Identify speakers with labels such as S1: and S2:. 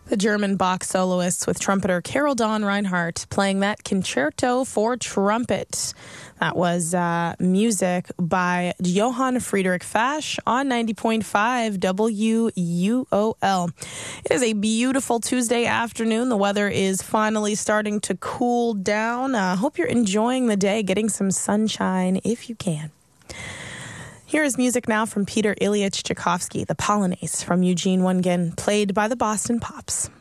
S1: The German Bach soloists with trumpeter Carol Dawn Reinhardt playing that concerto for trumpet. That was music by Johann Friedrich Fasch on 90.5 WUOL. It is a beautiful Tuesday afternoon. The weather is finally starting to cool down. Hope you're enjoying the day, getting some sunshine if you can. Here is music now from Peter Ilyich Tchaikovsky, The Polonaise from Eugene Onegin, played by the Boston Pops.